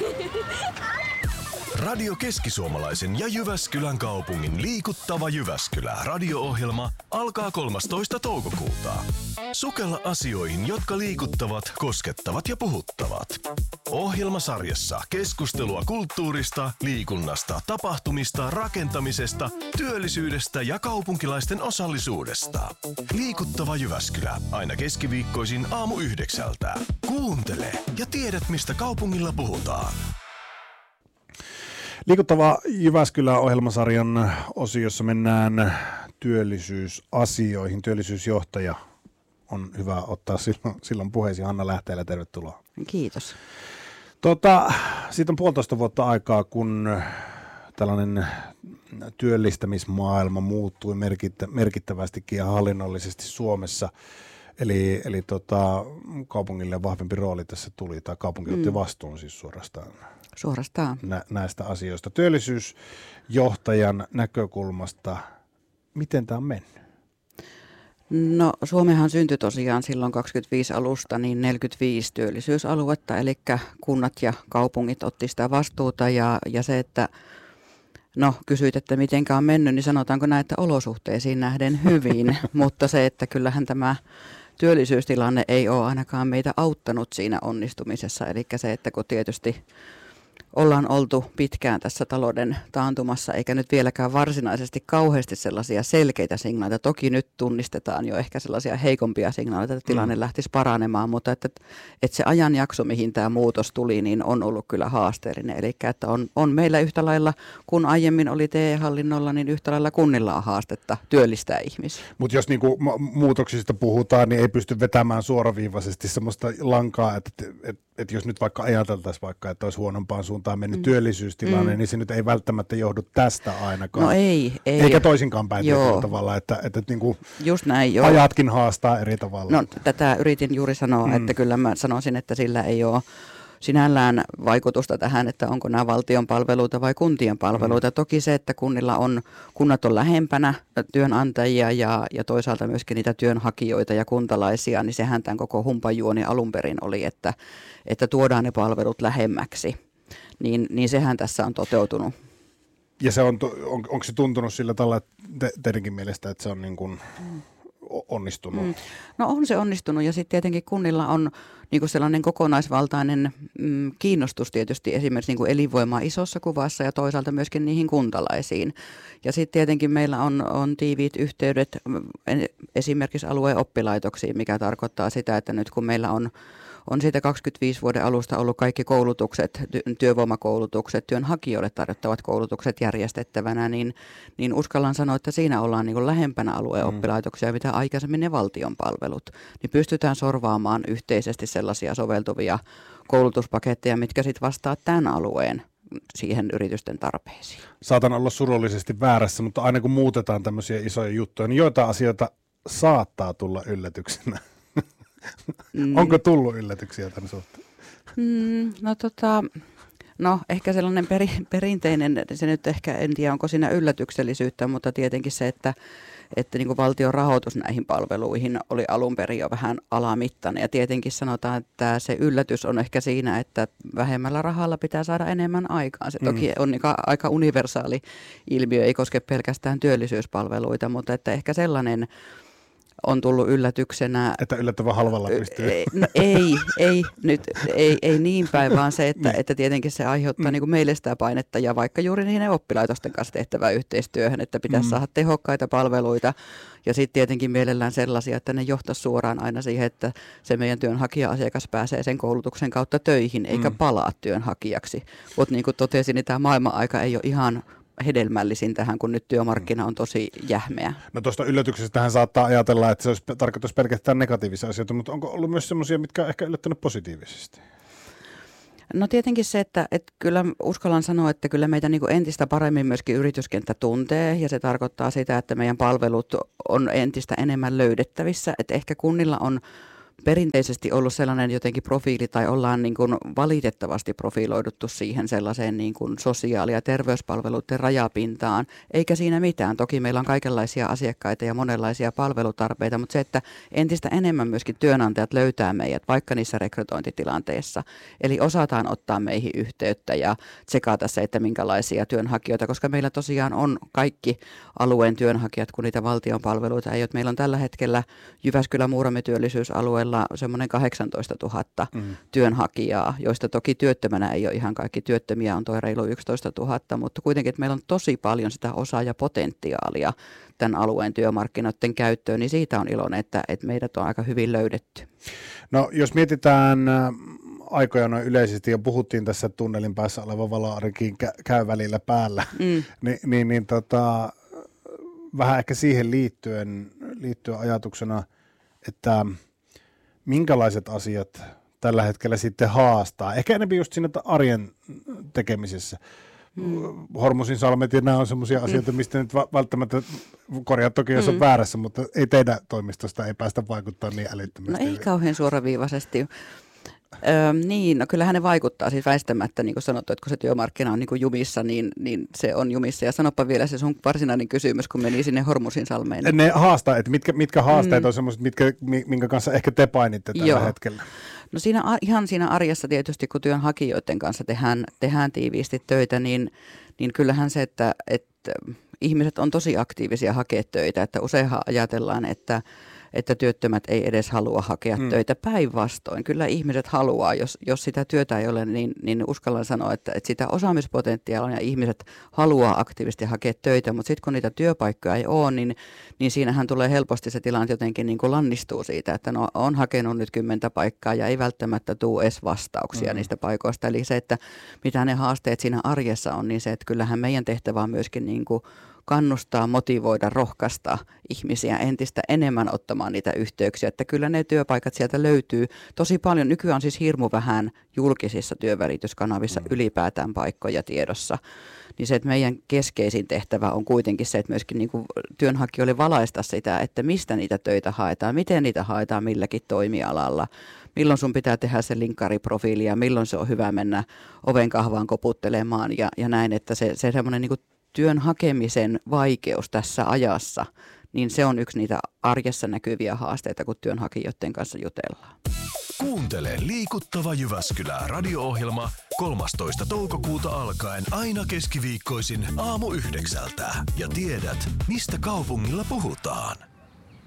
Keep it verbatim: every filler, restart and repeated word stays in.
Radio Keski-Suomalaisen ja Jyväskylän kaupungin liikuttava Jyväskylä radio-ohjelma alkaa kolmastoista toukokuuta. Sukella asioihin, jotka liikuttavat, koskettavat ja puhuttavat. Ohjelmasarjassa keskustelua kulttuurista, liikunnasta, tapahtumista, rakentamisesta, työllisyydestä ja kaupunkilaisten osallisuudesta. Liikuttava Jyväskylä aina keskiviikkoisin aamu yhdeksältä. Kuuntele ja tiedät, mistä kaupungilla puhutaan. Liikuttava Jyväskylä-ohjelmasarjan osiossa mennään työllisyysasioihin. Työllisyysjohtaja on hyvä ottaa silloin, silloin puheisiin. Hanna Lähteilä, tervetuloa. Kiitos. Tota, siitä on puolitoista vuotta aikaa, kun tällainen työllistämismaailma muuttui merkittä, merkittävästikin ja hallinnollisesti Suomessa. Eli, eli tota, kaupungille vahvempi rooli tässä tuli, tai kaupunki otti mm. vastuun siis suorastaan. Suorastaan. Nä, näistä asioista. Työllisyysjohtajan näkökulmasta, miten tämä on mennyt? No Suomehan syntyi tosiaan silloin kaksikymmentäviisi alusta niin neljäkymmentäviisi työllisyysaluetta, eli kunnat ja kaupungit otti sitä vastuuta ja, ja se, että no kysyit, että mitenkä on mennyt, niin sanotaanko näin, että olosuhteisiin nähden hyvin, mutta se, että kyllähän tämä työllisyystilanne ei ole ainakaan meitä auttanut siinä onnistumisessa, eli se, että kun tietysti ollaan oltu pitkään tässä talouden taantumassa, eikä nyt vieläkään varsinaisesti kauheasti sellaisia selkeitä signaaleita. Toki nyt tunnistetaan jo ehkä sellaisia heikompia signaaleita, että tilanne mm. lähtisi paranemaan, mutta että, että se ajanjakso, mihin tämä muutos tuli, niin on ollut kyllä haasteellinen. Eli että on, on meillä yhtä lailla, kun aiemmin oli T E-hallinnolla, niin yhtä lailla kunnilla on haastetta työllistää ihmisiä. Mutta jos niinku muutoksista puhutaan, niin ei pysty vetämään suoraviivaisesti sellaista lankaa, että, että, että jos nyt vaikka ajateltaisiin vaikka, että olisi huonompaan suuntaan mennyt mm. työllisyystilanne, mm. niin se nyt ei välttämättä johdu tästä ainakaan. No ei, ei. Eikä toisinkaan päin tavalla, että, että, että niin kuin just näin, joo. ajatkin haastaa eri tavalla. No tätä yritin juuri sanoa, mm. että kyllä mä sanoisin, että sillä ei ole sinällään vaikutusta tähän, että onko nämä valtion palveluita vai kuntien palveluita. Mm. Toki se, että kunnilla on, kunnat on lähempänä työnantajia ja, ja toisaalta myöskin niitä työnhakijoita ja kuntalaisia, niin sehän tämän koko humpajuoni alun perin oli, että, että tuodaan ne palvelut lähemmäksi. Niin, niin sehän tässä on toteutunut. Ja se on, on, onko se tuntunut sillä tavalla te, teidänkin mielestä, että se on niin kuin onnistunut? Mm. No on se onnistunut ja sitten tietenkin kunnilla on niin kuin sellainen kokonaisvaltainen mm, kiinnostus tietysti esimerkiksi niin kuin elinvoimaa isossa kuvassa ja toisaalta myöskin niihin kuntalaisiin. Ja sitten tietenkin meillä on, on tiiviit yhteydet esimerkiksi alueen oppilaitoksiin, mikä tarkoittaa sitä, että nyt kun meillä on On siitä kaksikymmentäviisi vuoden alusta ollut kaikki koulutukset, työvoimakoulutukset, työnhakijoille tarjottavat koulutukset järjestettävänä, niin, niin uskallan sanoa, että siinä ollaan niin kuin lähempänä alueen oppilaitoksia, mitä aikaisemmin ne valtion palvelut. Niin pystytään sorvaamaan yhteisesti sellaisia soveltuvia koulutuspaketteja, mitkä sitten vastaa tämän alueen siihen yritysten tarpeisiin. Saatan olla surullisesti väärässä, mutta aina kun muutetaan tämmöisiä isoja juttuja, niin joitain asioita saattaa tulla yllätyksenä. Mm. Onko tullut yllätyksiä tämän suhteen? Mm, no tota, no ehkä sellainen peri, perinteinen, se nyt ehkä en tiedä onko siinä yllätyksellisyyttä, mutta tietenkin se, että, että niin kuin valtion rahoitus näihin palveluihin oli alun perin jo vähän alamittainen. Ja tietenkin sanotaan, että se yllätys on ehkä siinä, että vähemmällä rahalla pitää saada enemmän aikaan. Se toki on niin aika universaali ilmiö, ei koske pelkästään työllisyyspalveluita, mutta että ehkä sellainen on tullut yllätyksenä. Että yllättävän halvalla pystyy. No ei, ei, nyt, ei, ei niin päin, vaan se, että, että tietenkin se aiheuttaa mm. niin kuin meille sitä painetta ja vaikka juuri niihin oppilaitosten kanssa tehtävään yhteistyöhön, että pitäisi mm. saada tehokkaita palveluita ja sitten tietenkin mielellään sellaisia, että ne johtaisi suoraan aina siihen, että se meidän työnhakija-asiakas pääsee sen koulutuksen kautta töihin eikä mm. palaa työnhakijaksi. Mutta niin kuin totesin, niin tämä maailman-aika ei ole ihan hedelmällisin tähän, kun nyt työmarkkina on tosi jähmeä. No tuosta yllätyksestähän saattaa ajatella, että se olisi tarkoitus pelkästään negatiivisia asioita, mutta onko ollut myös sellaisia, mitkä on ehkä yllättänyt positiivisesti? No tietenkin se, että, että kyllä uskallan sanoa, että kyllä meitä niin kuin entistä paremmin myöskin yrityskenttä tuntee ja se tarkoittaa sitä, että meidän palvelut on entistä enemmän löydettävissä, että ehkä kunnilla on perinteisesti ollut sellainen jotenkin profiili tai ollaan niin kuin valitettavasti profiloiduttu siihen sellaiseen niin kuin sosiaali- ja terveyspalveluiden rajapintaan, eikä siinä mitään. Toki meillä on kaikenlaisia asiakkaita ja monenlaisia palvelutarpeita, mutta se, että entistä enemmän myöskin työnantajat löytää meidät, vaikka niissä rekrytointitilanteissa. Eli osataan ottaa meihin yhteyttä ja tsekata se, että minkälaisia työnhakijoita, koska meillä tosiaan on kaikki alueen työnhakijat, kun niitä valtion palveluita ei ole. Meillä on tällä hetkellä Jyväskylä-Muurame työllisyysalueella semmoinen kahdeksantoistatuhatta mm. työnhakijaa, joista toki työttömänä ei ole ihan kaikki. Työttömiä on tuo reilu yksitoistatuhatta, mutta kuitenkin, että meillä on tosi paljon sitä osaajapotentiaalia tämän alueen työmarkkinoiden käyttöön, niin siitä on iloinen, että, että meidät on aika hyvin löydetty. No jos mietitään aikoja noin yleisesti, jo puhuttiin tässä tunnelin päässä oleva valoarikin käy välillä päällä, mm. Ni, niin, niin tota, vähän ehkä siihen liittyen, liittyen ajatuksena, että minkälaiset asiat tällä hetkellä sitten haastaa. Ehkä enemmän just siinä arjen tekemisessä. Mm. Hormusin salmet ja nämä on sellaisia mm. asioita, mistä nyt välttämättä korjaa toki, jos mm. on väärässä, mutta ei teidän toimistosta ei päästä vaikuttaa niin älyttömästi. No ei kauhean suoraviivaisesti. Öö, niin, no kyllähän ne vaikuttaa siis väistämättä, niin kuin sanottu, että kun se työmarkkina on niin kuin jumissa, niin, niin se on jumissa. Ja sanoppa vielä se sun varsinainen kysymys, kun meni sinne Hormusin salmeen. Ne haastaa, että mitkä, mitkä haasteet mm. on semmoiset, mitkä, minkä kanssa ehkä te painitte tällä Joo. hetkellä? No siinä, ihan siinä arjessa tietysti, kun työnhakijoiden kanssa tehdään, tehdään tiiviisti töitä, niin, niin kyllähän se, että, että ihmiset on tosi aktiivisia hakea töitä, että useinhan ajatellaan, että että työttömät ei edes halua hakea hmm. töitä. Päinvastoin. Kyllä ihmiset haluaa, jos, jos sitä työtä ei ole, niin, niin uskallan sanoa, että, että sitä osaamispotentiaalia on ja ihmiset haluaa aktiivisesti hakea töitä, mutta sitten kun niitä työpaikkoja ei ole, niin, niin siinähän tulee helposti se tilanne jotenkin niin kuin lannistuu siitä, että no on hakenut nyt kymmentä paikkaa ja ei välttämättä tule edes vastauksia hmm. niistä paikoista. Eli se, että mitä ne haasteet siinä arjessa on, niin se, että kyllähän meidän tehtävä on myöskin niin kuin kannustaa, motivoida, rohkaista ihmisiä entistä enemmän ottamaan niitä yhteyksiä, että kyllä ne työpaikat sieltä löytyy tosi paljon. Nykyään on siis hirmu vähän julkisissa työnvälityskanavissa mm. ylipäätään paikkoja tiedossa. Niin se, että meidän keskeisin tehtävä on kuitenkin se, että myöskin niin kuin työnhakijoille valaista sitä, että mistä niitä töitä haetaan, miten niitä haetaan milläkin toimialalla, milloin sun pitää tehdä se linkkariprofiili ja milloin se on hyvä mennä oven kahvaan koputtelemaan ja, ja näin, että se, se semmoinen niin kuin työn hakemisen vaikeus tässä ajassa, niin se on yksi niitä arjessa näkyviä haasteita, kun työnhakijoiden kanssa jutellaan. Kuuntele Liikuttava Jyväskylä radio-ohjelma kolmastoista toukokuuta alkaen aina keskiviikkoisin aamu yhdeksältä. Ja tiedät, mistä kaupungilla puhutaan.